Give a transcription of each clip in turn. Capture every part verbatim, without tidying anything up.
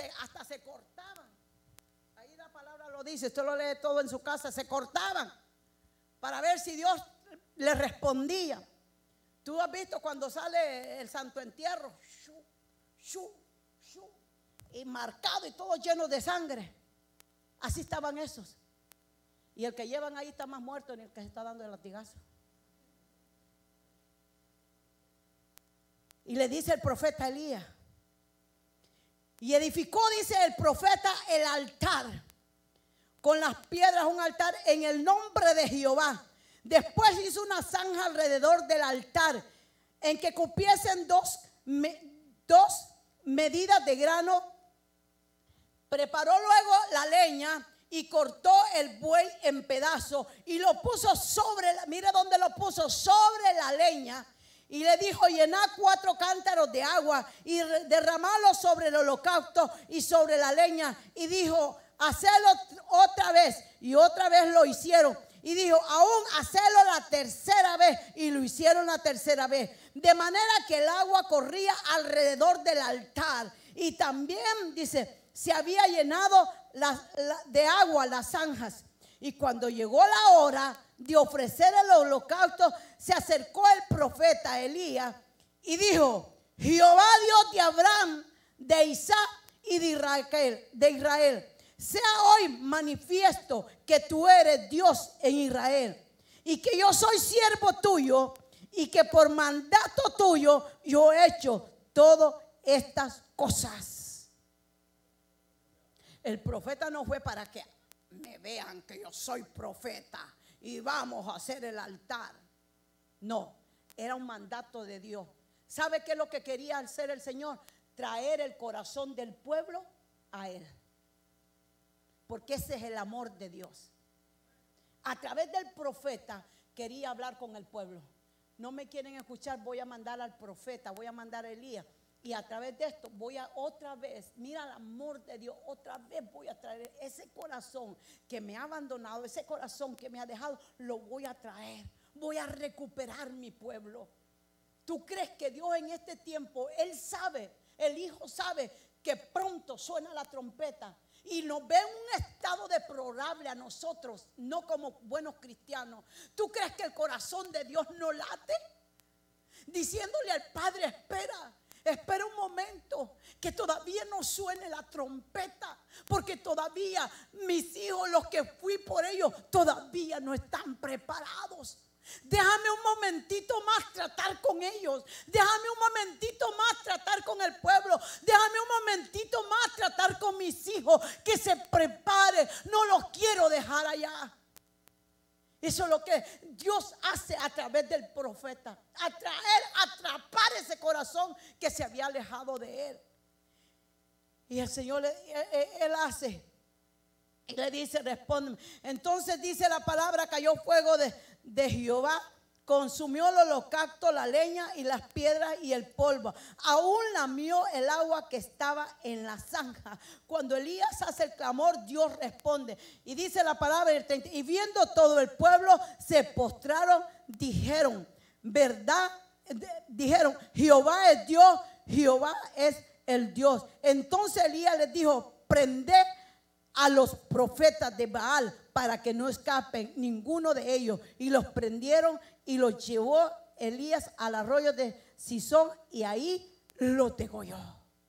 se, hasta se cortaban. Ahí la palabra lo dice, usted lo lee todo en su casa, se cortaban para ver si Dios le respondía. Tú has visto cuando sale el santo entierro, shu, shu, shu, y marcado y todo lleno de sangre. Así estaban esos. Y el que llevan ahí está más muerto que el que se está dando el latigazo. Y le dice el profeta Elías, y edificó, dice el profeta, el altar con las piedras, un altar en el nombre de Jehová. Después hizo una zanja alrededor del altar en que cupiesen dos, me, dos medidas de grano. Preparó luego la leña y cortó el buey en pedazos y lo puso sobre, la, mire dónde lo puso, sobre la leña. Y le dijo, llenad cuatro cántaros de agua y derramadlo sobre el holocausto y sobre la leña. Y dijo, hacedlo otra vez. Y otra vez lo hicieron. Y dijo, aún hacedlo la tercera vez. Y lo hicieron la tercera vez. De manera que el agua corría alrededor del altar. Y también, dice, se había llenado la, la, de agua las zanjas. Y cuando llegó la hora de ofrecer el holocausto, se acercó el profeta Elías y dijo, Jehová Dios de Abraham, de Isaac y de Israel, de Israel, sea hoy manifiesto que tú eres Dios en Israel y que yo soy siervo tuyo y que por mandato tuyo yo he hecho todas estas cosas. El profeta no fue para que me vean que yo soy profeta y vamos a hacer el altar. No, era un mandato de Dios. ¿Sabe qué es lo que quería hacer el Señor? Traer el corazón del pueblo a Él. Porque ese es el amor de Dios. A través del profeta quería hablar con el pueblo. No me quieren escuchar, voy a mandar al profeta, voy a mandar a Elías. Y a través de esto voy a otra vez, mira el amor de Dios, otra vez voy a traer ese corazón que me ha abandonado, ese corazón que me ha dejado, lo voy a traer. Voy a recuperar mi pueblo. ¿Tú crees que Dios en este tiempo, Él sabe, el Hijo sabe que pronto suena la trompeta y nos ve en un estado deplorable a nosotros, no como buenos cristianos? ¿Tú crees que el corazón de Dios no late? Diciéndole al Padre, espera. Espera un momento que todavía no suene la trompeta, porque todavía mis hijos, los que fui por ellos, todavía no están preparados. Déjame un momentito más tratar con ellos. Déjame un momentito más tratar con el pueblo. Déjame un momentito más tratar con mis hijos, que se preparen. No los quiero dejar allá. Eso es lo que Dios hace a través del profeta. Atraer, atrapar ese corazón que se había alejado de Él. Y el Señor, él, él hace. Y le dice, responde. Entonces dice la palabra, cayó fuego de, de Jehová. Consumió el holocausto, la leña y las piedras y el polvo. Aún lamió el agua que estaba en la zanja. Cuando Elías hace el clamor, Dios responde. Y dice la palabra en el treinta, y viendo todo el pueblo, se postraron, dijeron, ¿verdad? Dijeron, Jehová es Dios, Jehová es el Dios. Entonces Elías les dijo, prended a los profetas de Baal para que no escapen ninguno de ellos. Y los prendieron y los llevó Elías al arroyo de Sison y ahí lo degolló.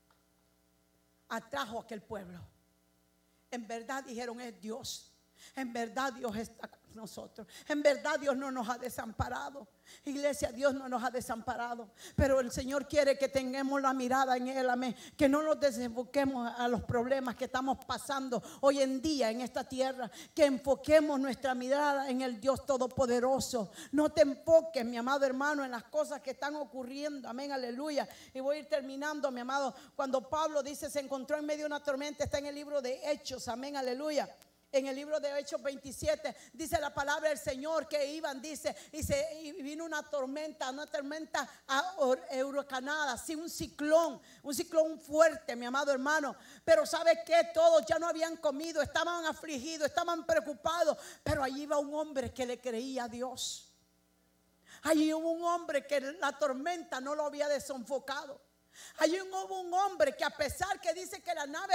Atrajo a aquel pueblo. En verdad dijeron, es Dios. En verdad Dios está con nosotros. En verdad Dios no nos ha desamparado. Iglesia, Dios no nos ha desamparado. Pero el Señor quiere que tengamos la mirada en Él, amén. Que no nos desenfoquemos a los problemas que estamos pasando hoy en día en esta tierra. Que enfoquemos nuestra mirada en el Dios Todopoderoso. No te enfoques, mi amado hermano, en las cosas que están ocurriendo, amén, aleluya. Y voy a ir terminando, mi amado. Cuando Pablo dice se encontró en medio de una tormenta, está en el libro de Hechos, amén, aleluya. En el libro de Hechos veintisiete dice la palabra del Señor que iban, dice, y, se, y vino una tormenta, una tormenta huracanada, así un ciclón, un ciclón fuerte, mi amado hermano. Pero ¿sabe qué? Todos ya no habían comido, estaban afligidos, estaban preocupados. Pero allí iba un hombre que le creía a Dios. Allí hubo un hombre que la tormenta no lo había desenfocado. Allí hubo un hombre que, a pesar que dice que la nave